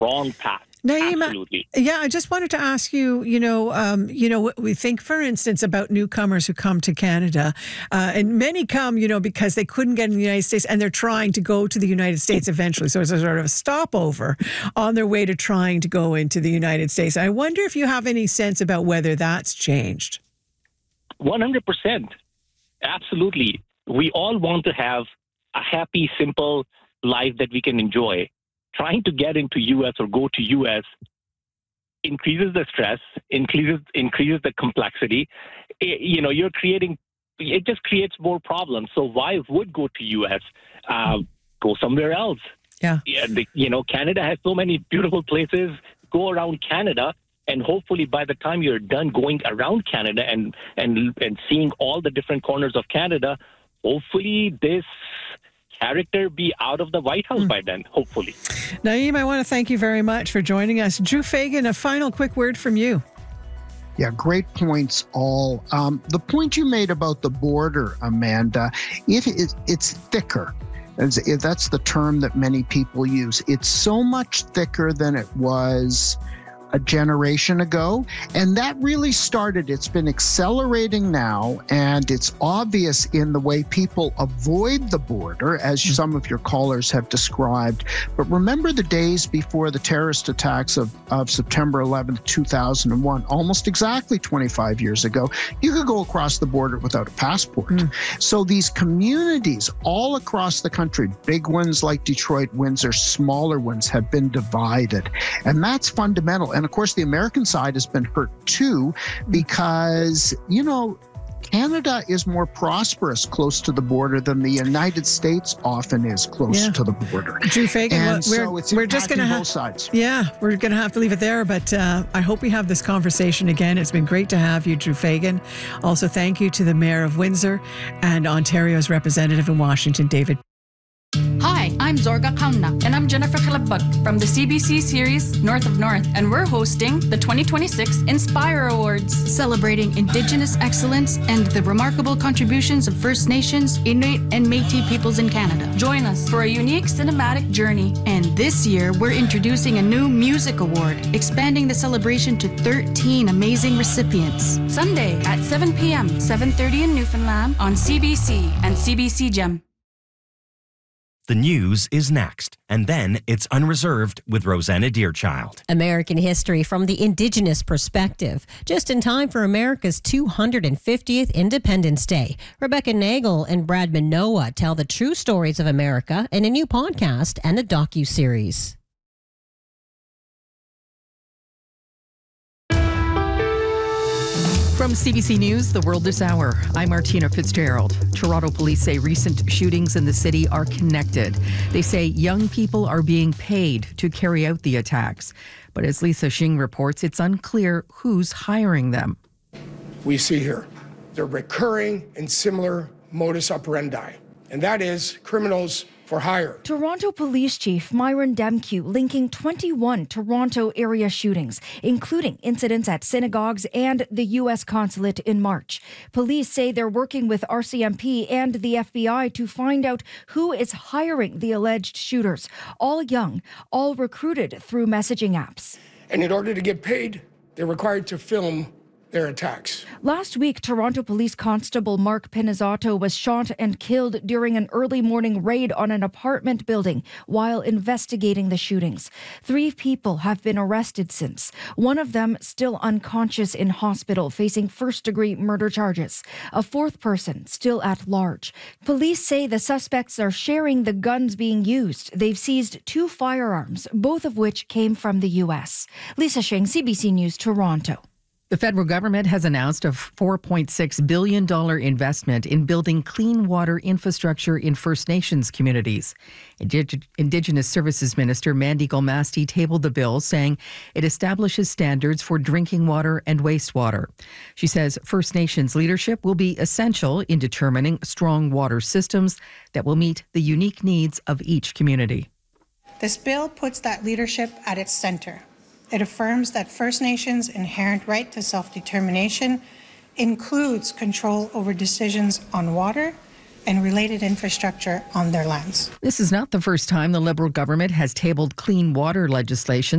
wrong path. Naima, Absolutely. yeah, I just wanted to ask you, we think, for instance, about newcomers who come to Canada, and many come, because they couldn't get in the United States and they're trying to go to the United States eventually. So it's a sort of a stopover on their way to trying to go into the United States. I wonder if you have any sense about whether that's changed. 100%. Absolutely. We all want to have a happy, simple life that we can enjoy. Trying to get into U.S. or go to U.S. increases the stress, increases the complexity. It just creates more problems. So why would go to U.S.? Go somewhere else. Yeah. Canada has so many beautiful places. Go around Canada, and hopefully by the time you're done going around Canada and seeing all the different corners of Canada, hopefully this character be out of the White House by then, hopefully. Naeem, I want to thank you very much for joining us. Drew Fagan, a final quick word from you. Yeah, great points all. The point you made about the border, Amanda, it's thicker. That's the term that many people use. It's so much thicker than it was a generation ago, and that really started. It's been accelerating now, and it's obvious in the way people avoid the border, as some of your callers have described. But remember the days before the terrorist attacks of September 11th, 2001, almost exactly 25 years ago, you could go across the border without a passport. So these communities all across the country, big ones like Detroit, Windsor, smaller ones, have been divided, and that's fundamental. And of course, the American side has been hurt too, because, Canada is more prosperous close to the border than the United States often is close to the border. Drew Fagan, and so we're just going to have both sides. Yeah, we're going to have to leave it there, but I hope we have this conversation again. It's been great to have you, Drew Fagan. Also, thank you to the Mayor of Windsor and Ontario's representative in Washington, David. Hi, I'm Zorga Kauna, and I'm Jennifer Kalabug from the CBC series North of North, and we're hosting the 2026 Inspire Awards, celebrating Indigenous excellence and the remarkable contributions of First Nations, Inuit, and Métis peoples in Canada. Join us for a unique cinematic journey, and this year we're introducing a new music award, expanding the celebration to 13 amazing recipients. Sunday at 7 p.m., 7:30 in Newfoundland on CBC and CBC Gem. The news is next, and then it's Unreserved with Rosanna Deerchild. American history from the Indigenous perspective, just in time for America's 250th Independence Day. Rebecca Nagel and Brad Minowa tell the true stories of America in a new podcast and a docu-series. From CBC News, The World This Hour, I'm Martina Fitzgerald. Toronto police say recent shootings in the city are connected. They say young people are being paid to carry out the attacks. But as Lisa Xing reports, it's unclear who's hiring them. We see here the recurring and similar modus operandi, and that is criminals for hire. Toronto Police Chief Myron Demkiw linking 21 Toronto area shootings, including incidents at synagogues and the U.S. consulate in March. Police say they're working with RCMP and the FBI to find out who is hiring the alleged shooters. All young, all recruited through messaging apps. And in order to get paid, they're required to film their attacks. Last week, Toronto Police Constable Mark Pinizzato was shot and killed during an early morning raid on an apartment building while investigating the shootings. 3 people have been arrested since. One of them still unconscious in hospital, facing first-degree murder charges. A 4th person still at large. Police say the suspects are sharing the guns being used. They've seized 2 firearms, both of which came from the U.S. Lisa Xing, CBC News, Toronto. The federal government has announced a $4.6 billion investment in building clean water infrastructure in First Nations communities. Indigenous Services Minister Mandy Golmasti tabled the bill, saying it establishes standards for drinking water and wastewater. She says First Nations leadership will be essential in determining strong water systems that will meet the unique needs of each community. This bill puts that leadership at its center. It affirms that First Nations' inherent right to self-determination includes control over decisions on water and related infrastructure on their lands. This is not the first time the Liberal government has tabled clean water legislation.